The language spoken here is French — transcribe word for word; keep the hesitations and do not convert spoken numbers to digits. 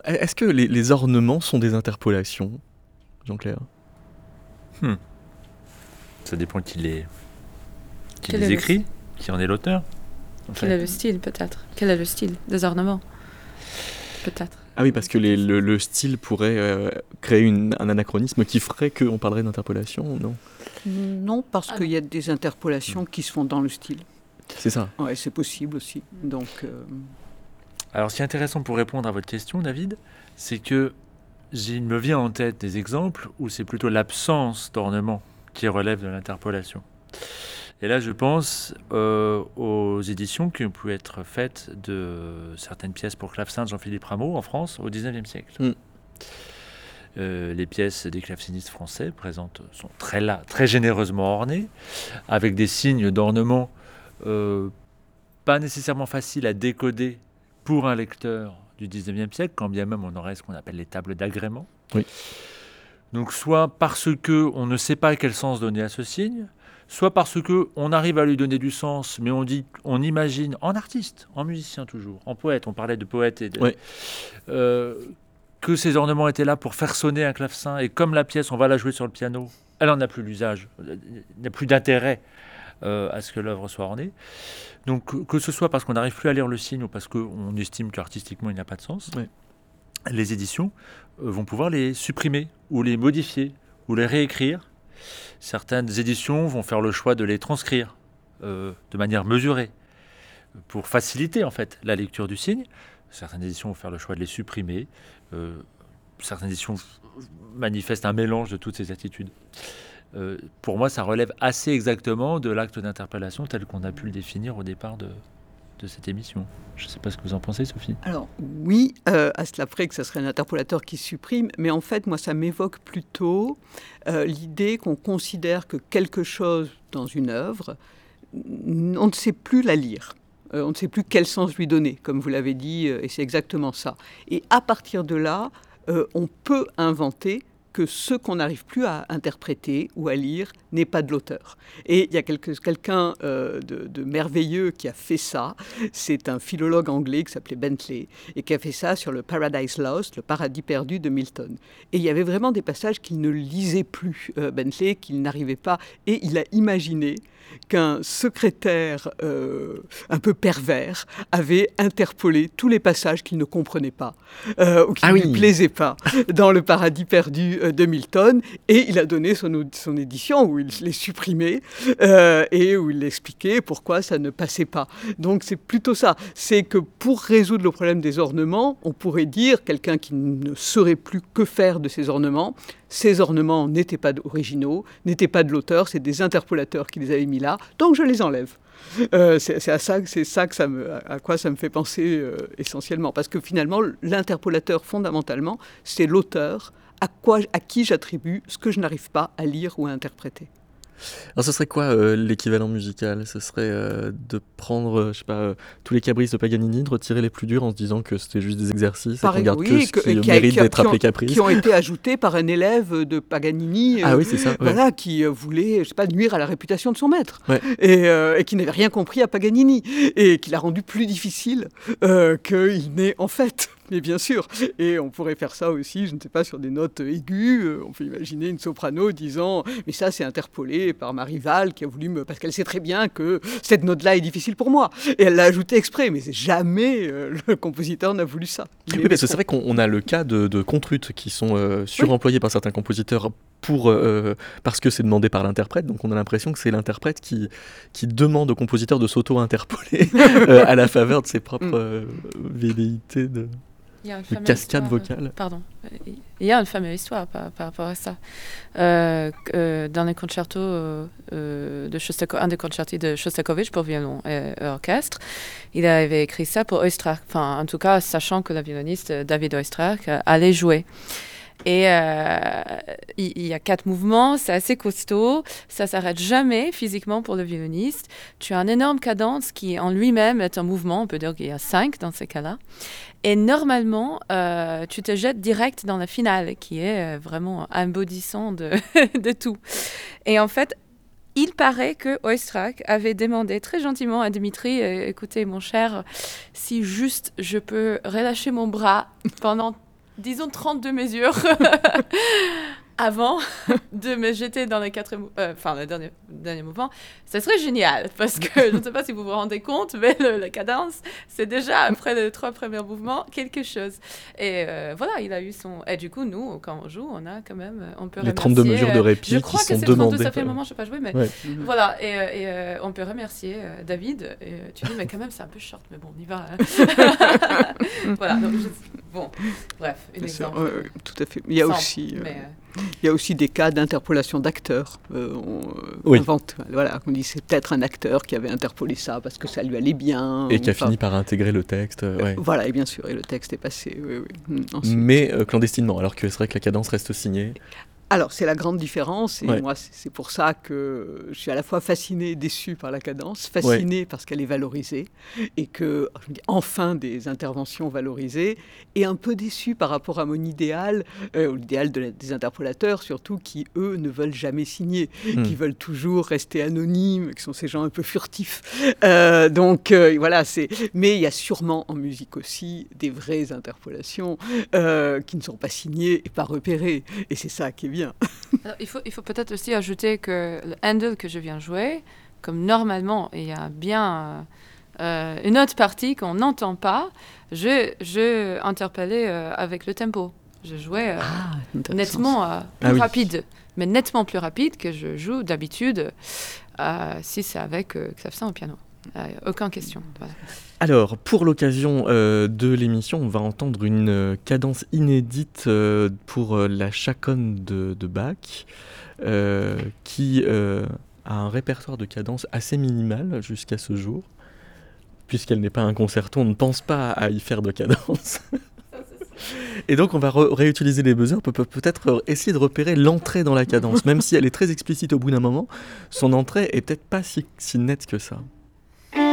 Est-ce que les, les ornements sont des interpolations, Jean-Claire? hmm. Ça dépend qui les, qui Quel les est le écrit, qui en est l'auteur. En Quel fait. est le style, peut-être? Quel est le style des ornements? Peut-être. Ah oui, parce que les, le, le style pourrait euh, créer une, un anachronisme qui ferait qu'on parlerait d'interpolation, non? Non, parce Ah qu'il non. y a des interpolations qui se font dans le style. C'est ça. Ouais, c'est possible aussi. Donc, euh, Alors, ce qui est intéressant pour répondre à votre question, David, c'est que j'ai- il me vient en tête des exemples où c'est plutôt l'absence d'ornement qui relève de l'interpolation. Et là, je pense euh, aux éditions qui ont pu être faites de certaines pièces pour clavecin de Jean-Philippe Rameau en France au dix-neuvième siècle. Mm. Euh, les pièces des clavecinistes français présentes sont très, là, très généreusement ornées, avec des signes d'ornement euh, pas nécessairement faciles à décoder pour un lecteur du dix-neuvième siècle, quand bien même on aurait ce qu'on appelle les tables d'agrément. Oui. Donc soit parce qu'on ne sait pas quel sens donner à ce signe, soit parce qu'on arrive à lui donner du sens, mais on, dit, on imagine, en artiste, en musicien toujours, en poète, on parlait de poète, et de, Oui. euh, que ces ornements étaient là pour faire sonner un clavecin, et comme la pièce, on va la jouer sur le piano, elle n'en a plus l'usage, il n'y a plus d'intérêt euh, à ce que l'œuvre soit ornée. Donc que, que ce soit parce qu'on n'arrive plus à lire le signe ou parce qu'on estime qu'artistiquement il n'a pas de sens, Oui. les éditions euh, vont pouvoir les supprimer ou les modifier ou les réécrire. Certaines éditions vont faire le choix de les transcrire euh, de manière mesurée pour faciliter en fait la lecture du signe. Certaines éditions vont faire le choix de les supprimer. Euh, certaines éditions manifestent un mélange de toutes ces attitudes. Euh, pour moi, ça relève assez exactement de l'acte d'interpellation tel qu'on a pu le définir au départ de, de cette émission. Je ne sais pas ce que vous en pensez, Sophie. alors oui, euh, à cela près que ce serait un interpolateur qui supprime, mais en fait, moi, ça m'évoque plutôt euh, l'idée qu'on considère que quelque chose dans une œuvre, on ne sait plus la lire. Euh, on ne sait plus quel sens lui donner, comme vous l'avez dit, euh, et c'est exactement ça. Et à partir de là, euh, on peut inventer que ce qu'on n'arrive plus à interpréter ou à lire n'est pas de l'auteur. Et il y a quelque, quelqu'un euh, de, de merveilleux qui a fait ça. C'est un philologue anglais qui s'appelait Bentley et qui a fait ça sur le Paradise Lost, le paradis perdu de Milton. Et il y avait vraiment des passages qu'il ne lisait plus, euh, Bentley, qu'il n'arrivait pas. Et il a imaginé qu'un secrétaire euh, un peu pervers avait interpolé tous les passages qu'il ne comprenait pas euh, ou qui Ah ne oui. lui plaisaient pas dans le paradis perdu euh, de Milton, et il a donné son, son édition où il les supprimait euh, et où il expliquait pourquoi ça ne passait pas. Donc c'est plutôt ça, c'est que pour résoudre le problème des ornements, on pourrait dire, quelqu'un qui ne saurait plus que faire de ces ornements, ces ornements n'étaient pas originaux, n'étaient pas de l'auteur, c'est des interpolateurs qui les avaient mis là, donc je les enlève. Euh, c'est, c'est à ça, c'est ça que ça me, à quoi ça me fait penser euh, essentiellement, parce que finalement l'interpolateur fondamentalement c'est l'auteur à, quoi, à qui j'attribue ce que je n'arrive pas à lire ou à interpréter. Alors ce serait quoi euh, l'équivalent musical? Ce serait euh, de prendre, euh, je sais pas, euh, tous les caprices de Paganini, de retirer les plus durs en se disant que c'était juste des exercices et qu'on garde oui, que ce qui, que, qui, mérite qui, d'être qui appelé ont, caprice. qui ont été ajoutés par un élève de Paganini, Ah euh, oui, c'est ça. Ouais. voilà, qui euh, voulait, je sais pas, nuire à la réputation de son maître, Ouais. et, euh, et qui n'avait rien compris à Paganini, et qui l'a rendu plus difficile euh, qu'il n'est en fait. Mais bien sûr, et on pourrait faire ça aussi, je ne sais pas, sur des notes aiguës. Euh, on peut imaginer une soprano disant « mais ça c'est interpolé par ma rivale qui a voulu me... parce qu'elle sait très bien que cette note-là est difficile pour moi. » Et elle l'a ajouté exprès, mais jamais euh, le compositeur n'a voulu ça. Oui, parce que c'est vrai qu'on on a le cas de, de contrutes qui sont euh, suremployés oui. par certains compositeurs pour, euh, parce que c'est demandé par l'interprète, donc on a l'impression que c'est l'interprète qui, qui demande au compositeur de s'auto-interpoler euh, à la faveur de ses propres euh, velléités de... Il y a une de fameuse cascade histoire, vocale. Pardon. Il y a une fameuse histoire par, par rapport à ça. Euh, euh, dans les concertos euh, de Shostakovich, un des concerti de Shostakovich pour violon et orchestre, il avait écrit ça pour Oistrakh. Enfin, en tout cas, sachant que le violoniste David Oistrakh allait jouer. Et euh, il, il y a quatre mouvements, c'est assez costaud, ça s'arrête jamais physiquement pour le violoniste. Tu as une énorme cadence qui en lui-même est un mouvement, on peut dire qu'il y a cinq dans ces cas-là. Et normalement, euh, tu te jettes direct dans la finale, qui est vraiment embellissant de, de tout. Et en fait, il paraît que Oistrakh avait demandé très gentiment à Dimitri, euh, écoutez mon cher, si juste je peux relâcher mon bras pendant disons trente-deux mesures avant de me jeter dans les quatre, euh, enfin le dernier, dernier mouvement. Ça serait génial parce que je ne sais pas si vous vous rendez compte, mais le, la cadence, c'est déjà après les trois premiers mouvements quelque chose. Et euh, voilà, il a eu son. Et du coup, nous, quand on joue, on a quand même, on peut les remercier. trente-deux mesures de répit je qui crois sont que c'est demandées. trente-deux, ça fait un moment, je n'ai pas joué, mais ouais. voilà. Et, et euh, on peut remercier euh, David. Et, euh, tu dis, mais quand même, c'est un peu short, mais bon, on y va. Hein. Voilà. Donc, je... bon, bref, un exemple. Euh, tout à fait. Il y a Simple, aussi. Euh... mais, euh, Il y a aussi des cas d'interpolation d'acteurs. Euh, on euh, oui. invente, voilà, on dit c'est peut-être un acteur qui avait interpolé ça parce que ça lui allait bien. Et qui a enfin, fini par intégrer le texte. Euh, ouais. Voilà, et bien sûr, et le texte est passé. Oui, oui. Ensuite, mais euh, clandestinement, alors que c'est vrai que la cadence reste signée. Alors, c'est la grande différence, et ouais. moi, c'est, c'est pour ça que je suis à la fois fascinée et déçue par la cadence, fascinée ouais. parce qu'elle est valorisée, et que, enfin, des interventions valorisées, et un peu déçue par rapport à mon idéal, euh, l'idéal de la, des interpolateurs, surtout, qui, eux, ne veulent jamais signer, mmh. qui veulent toujours rester anonymes, qui sont ces gens un peu furtifs. Euh, donc, euh, voilà, c'est... Mais il y a sûrement en musique aussi des vraies interpolations euh, qui ne sont pas signées et pas repérées, et c'est ça qui est bien. Alors, il faut, il faut peut-être aussi ajouter que le handle que je viens jouer, comme normalement il y a bien euh, une autre partie qu'on n'entend pas, je, je interpellais euh, avec le tempo. Je jouais euh, ah, nettement euh, plus ah, oui. rapide, mais nettement plus rapide que je joue d'habitude euh, si c'est avec euh, clavecin au piano. Euh, aucune question. Voilà. Alors, pour l'occasion euh, de l'émission, on va entendre une euh, cadence inédite euh, pour euh, la chaconne de, de Bach, euh, qui euh, a un répertoire de cadence assez minimal jusqu'à ce jour. Puisqu'elle n'est pas un concerto, on ne pense pas à y faire de cadence. Et donc on va re- réutiliser les buzzers, on peut peut-être essayer de repérer l'entrée dans la cadence, même si elle est très explicite au bout d'un moment, son entrée est peut-être pas si, si nette que ça.